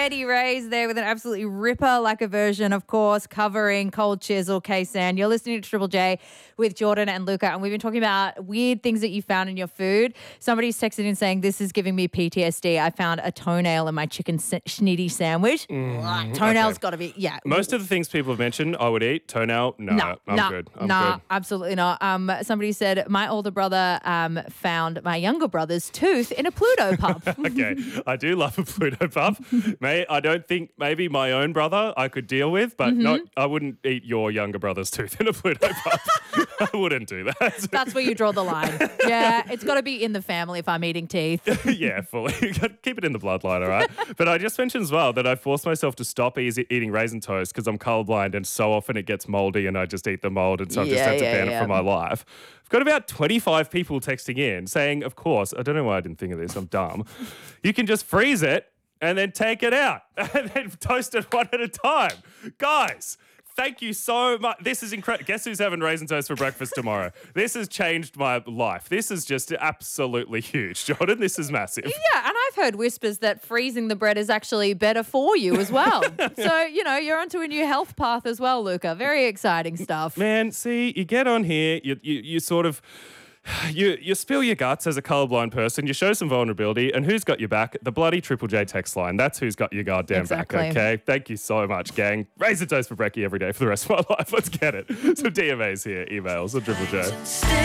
Freddie Ray's there with an absolutely ripper like a version, of course, covering Cold Chisel, K-San. You're listening to Triple J with Jordan and Luca, and we've been talking about weird things that you found in your food. Somebody's texted in saying, this is giving me PTSD. I found a toenail in my chicken schnitty sandwich. Toenail's got to be, yeah. Most of the things people have mentioned, I would eat. Toenail, no, I'm good. I'm good. Absolutely not. Somebody said, my older brother found my younger brother's tooth in a Pluto pup. Okay, I do love a Pluto pup. Mate, I don't think maybe my own brother I could deal with, but not. I wouldn't eat your younger brother's tooth in a Pluto pup. I wouldn't do that. That's where you draw the line. Yeah, it's got to be in the family if I'm eating teeth. Yeah, fully. Keep it in the bloodline, all right? But I just mentioned as well that I forced myself to stop eating Raisin Toast because I'm colorblind and so often it gets moldy and I just eat the mold and so I've just had to ban it from my life. I've got about 25 people texting in saying, of course, I don't know why I didn't think of this, I'm dumb. You can just freeze it and then take it out and then toast it one at a time. Guys, thank you so much. This is incredible. Guess who's having Raisin Toast for breakfast tomorrow? This has changed my life. This is just absolutely huge, Jordan. This is massive. Yeah, and I've heard whispers that freezing the bread is actually better for you as well. So, you're onto a new health path as well, Luca. Very exciting stuff. Man, see, you get on here, you sort of... You spill your guts as a colourblind person, you show some vulnerability, and who's got your back? The bloody Triple J text line. That's who's got your goddamn back, okay? Thank you so much, gang. Raisin Toast for brekkie every day for the rest of my life. Let's get it. Some DMAs here, emails on Triple J.